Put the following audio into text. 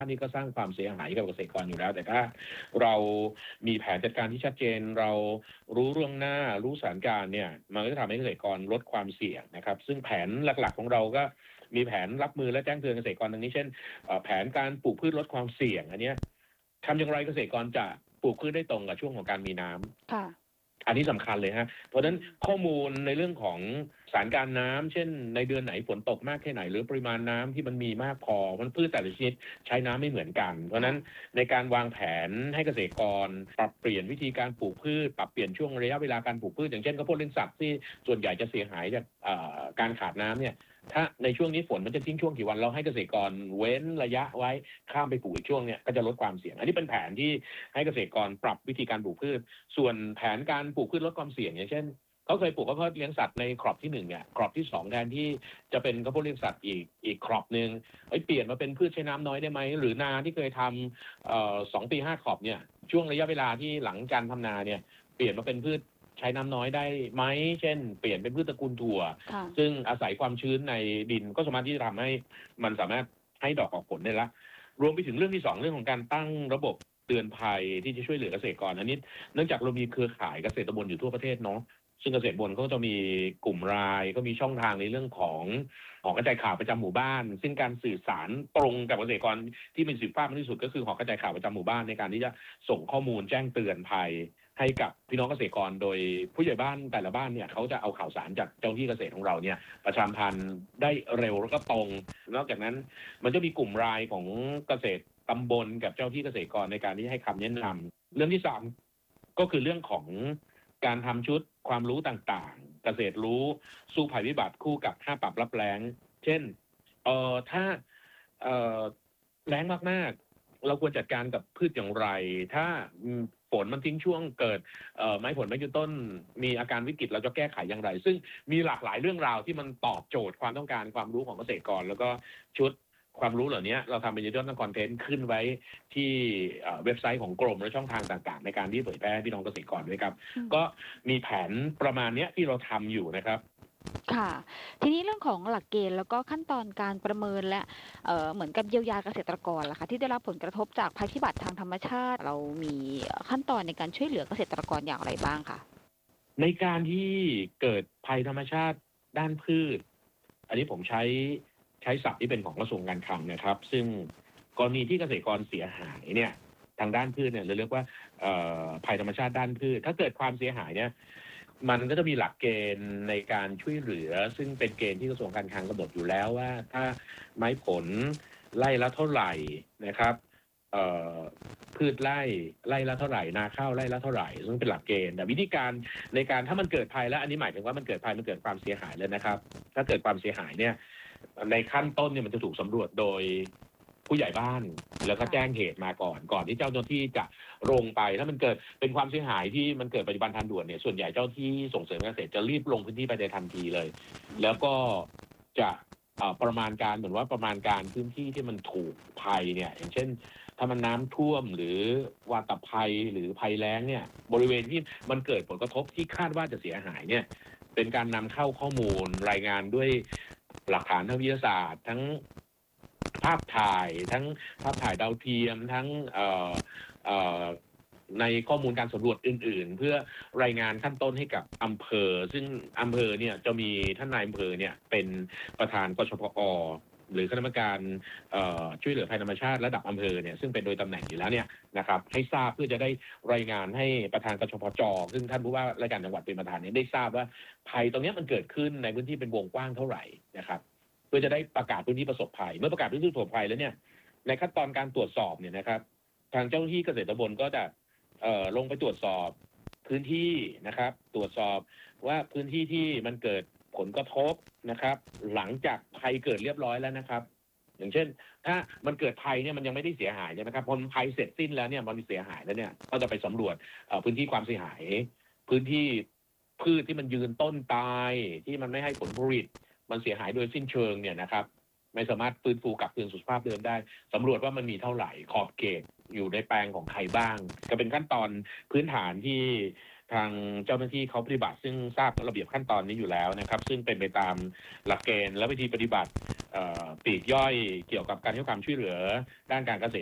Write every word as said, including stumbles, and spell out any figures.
นี่ก็สร้างความเสียหายกับเกษตรกรอยู่แล้วแต่ถ้าเรามีแผนจัดการที่ชัดเจนเรารู้เรื่องหน้ารู้สถานการณ์เนี่ยมันก็จะทำให้เกษตรกรลดความเสี่ยงนะครับซึ่งแผนหลักๆของเราก็มีแผนรับมือและแจ้งเตือนเกษตรกรดังนี้เช่นแผนการปลูกพืชลดความเสี่ยงอันนี้ทำอย่างไรเกษตรกรจะปลูกพืชได้ตรงกับช่วงของการมีน้ำค่ะอันนี้สำคัญเลยฮะเพราะฉะนั้นข้อมูลในเรื่องของสถานการณ์น้ำเช่นในเดือนไหนฝนตกมากแค่ไหนหรือปริมาณน้ำที่มันมีมากพอมันพืชแต่ละชนิดใช้น้ำไม่เหมือนกันเพราะฉะนั้นในการวางแผนให้เกษตรกรปรับเปลี่ยนวิธีการปลูกพืชปรับเปลี่ยนช่วงระยะเวลาการปลูกพืชอย่างเช่นข้าวโพดเลี้ยงสัตว์ที่ส่วนใหญ่จะเสียหายจากการขาดน้ำเนี่ยถ้าในช่วงนี้ฝนมันจะทิ้งช่วงกี่วันเราให้เกษตรกรเว้นระยะไว้ข้ามไปปลูกอีกช่วงเนี่ยก็จะลดความเสี่ยงอันนี้เป็นแผนที่ให้เกษตรกรปรับวิธีการปลูกพืชส่วนแผนการปลูกพืชลดความเสี่ยงอย่างเช่นเขาเคยปลูกข้าวโพดเลี้ยงสัตว์ในครอบที่หนึ่งเนี่ยครอบที่สองแทนที่จะเป็นข้าวโพดเลี้ยงสัตว์อีกอีกครอบหนึ่งเอ้ยเปลี่ยนมาเป็นพืชใช้น้ำน้อยได้ไหมหรือนาที่เคยทำเอ่อสองปีห้าครอบเนี่ยช่วงระยะเวลาที่หลังการทำนาเนี่ยเปลี่ยนมาเป็นพืชใช้น้ำน้อยได้ไหมเช่นเปลี่ยนเป็นพืชตระกูลถั่วซึ่งอาศัยความชื้นในดินก็สามารถที่จะทำให้มันสามารถให้ดอกออกผลได้ละรวมไปถึงเรื่องที่สองเรื่องของการตั้งระบบเตือนภัยที่จะช่วยเหลือเกษตรกรอันนี้เนื่องจากเรามีเครือข่ายเกษตรตำบลอยู่ทั่วประเทศเนาะซึ่งเกษตรบนเขาจะมีกลุ่มรายก็มีช่องทางในเรื่องของหอกระจายข่าวประจำหมู่บ้านซึ่งการสื่อสารตรงกับเกษตรกรที่มีสิทธิภาพมากที่สุดก็คือหอกระจายข่าวประจำหมู่บ้านในการที่จะส่งข้อมูลแจ้งเตือนภัยให้กับพี่น้องเกษตรกรโดยผู้ใหญ่บ้านแต่ละบ้านเนี่ยเขาจะเอาข่าวสารจากเจ้าหน้าที่เกษตรของเราเนี่ยประชาสัมพันธ์ได้เร็วแล้วก็ตรงนอกจากนั้นมันจะมีกลุ่มรายของเกษตรตำบลกับเจ้าที่เกษตรกรในการที่ให้คำแนะนำเรื่องที่สามก็คือเรื่องของการทำชุดความรู้ต่างๆเกษตรรู้สู้ภัยพิบัติคู่กับค่าปรับรับแล้งเช่นเอ่อถ้าเอ่อแล้งมากๆเราควรจัดการกับพืชอย่างไรถ้าฝนมันทิ้งช่วงเกิดเอ่อไม้ผลไม้ยืนต้นมีอาการวิกฤตเราจะแก้ไขอย่างไรซึ่งมีหลากหลายเรื่องราวที่มันตอบโจทย์ความต้องการความรู้ของเกษตรกรแล้วก็ชุดความรู้เหล่านี้เราทำเป็นดิจิทัลคอนเทนต์ขึ้นไว้ที่เว็บไซต์ของกรมและช่องทางต่างๆในการที่เผยแพร่พี่น้องเกษตรกรด้วยครับก็มีแผนประมาณนี้ที่เราทำอยู่นะครับค่ะทีนี้เรื่องของหลักเกณฑ์แล้วก็ขั้นตอนการประเมินและเอ่อเหมือนกับเยียวยาเกษตรกรล่ะคะที่ได้รับผลกระทบจากภัยพิบัติทางธรรมชาติเรามีขั้นตอนในการช่วยเหลือเกษตรกรอย่างไรบ้างคะในการที่เกิดภัยธรรมชาติด้านพืชอันนี้ผมใช้ใช้ศัพท์ที่เป็นของกระทรวงการคลังนะครับซึ่งกรณีที่เกษตรกรเสียหายเนี่ยทางด้านพืชเนี่ยเราเรียกว่าภัยธรรมชาติด้านพืชถ้าเกิดความเสียหายเนี่ยมันก็จะมีหลักเกณฑ์ในการช่วยเหลือซึ่งเป็นเกณฑ์ที่กระทรวงการคลังกำหนดอยู่แล้วว่าถ้าไม้ผลไล่ละเท่าไหร่นะครับพืชไร่ไร่ละเท่าไหร่นาข้าวไร่ละเท่าไหร่ซึ่งเป็นหลักเกณฑ์แต่วิธีการในการถ้ามันเกิดภัยแล้วอันนี้หมายถึงว่ามันเกิดภัยมันเกิดความเสียหายแล้วนะครับถ้าเกิดความเสียหายเนี่ยในขั้นต้นเนี่ยมันจะถูกสำรวจโดยผู้ใหญ่บ้านแล้วก็แจ้งเหตุมาก่อนก่อนที่เจ้าหน้าที่จะลงไปถ้ามันเกิดเป็นความเสียหายที่มันเกิดปัจจุบันทันด่วนเนี่ยส่วนใหญ่เจ้าที่ส่งเสริมการเกษตรจะรีบลงพื้นที่ไปในทันทีเลยแล้วก็จะประมาณการเหมือนว่าประมาณการพื้นที่ที่มันถูกภัยเนี่ยอย่างเช่นถ้ามันน้ำท่วมหรือวาตภัยหรือภัยแล้งเนี่ยบริเวณที่มันเกิดผลกระทบที่คาดว่าจะเสียหายเนี่ยเป็นการนำเข้าข้อมูลรายงานด้วยหลักฐานทางวิทยาศาสตร์ทั้งภาพถ่ายทั้งภาพถ่ายดาวเทียมทั้งเอ่อเอ่อในข้อมูลการสำรวจอื่นๆเพื่อรายงานขั้นต้นให้กับอำเภอซึ่งอำเภอเนี่ยจะมีท่านนายอำเภอเนี่ยเป็นประธานกชพอหรือคณะกรรมการช่วยเหลือภัยธรรมชาติระดับอำเภอเนี่ยซึ่งเป็นโดยตำแหน่งอยู่แล้วเนี่ยนะครับให้ทราบเพื่อจะได้รายงานให้ประธานกชพจซึ่งท่านผู้ว่าราชการจังหวัดเป็นประธานเนี่ยได้ทราบว่าภัยตรงนี้มันเกิดขึ้นในพื้นที่เป็นวงกว้างเท่าไหร่นะครับเพื่อจะได้ประกาศพื้นที่ประสบภัยเมื่อประกาศพื้นที่ประสบภัยแล้วเนี่ยในขั้นตอนการตรวจสอบเนี่ยนะครับทางเจ้าหน้าที่เกษตรตำบลก็จะลงไปตรวจสอบพื้นที่นะครับตรวจสอบว่าพื้นที่ที่มันเกิดผลกระทบนะครับหลังจากภัยเกิดเรียบร้อยแล้วนะครับอย่างเช่นถ้ามันเกิดภัยเนี่ยมันยังไม่ได้เสียหายใช่ไหมครับพอภัยเสร็จสิ้นแล้วเนี่ยมันมีเสียหายแล้วเนี่ยก็จะไปสำรวจพื้นที่ความเสียหายพื้นที่พืชที่มันยืนต้นตายที่มันไม่ให้ผลผลิตมันเสียหายโดยสิ้นเชิงเนี่ยนะครับไม่สามารถฟื้นฟูกลับคืนสู่สภาพเดิมได้สำรวจว่ามันมีเท่าไหร่ขอบเขตอยู่ในแปลงของใครบ้างก็เป็นขั้นตอนพื้นฐานที่ทางเจ้าหน้าที่เขาปฏิบัติซึ่งทราบระเบียบขั้นตอนนี้อยู่แล้วนะครับ ซึ่งเป็นไปตามหลักเกณฑ์และวิธีปฏิบัติปลีกย่อยเกี่ยวกับการให้ความช่วยเหลือด้านการเกษตร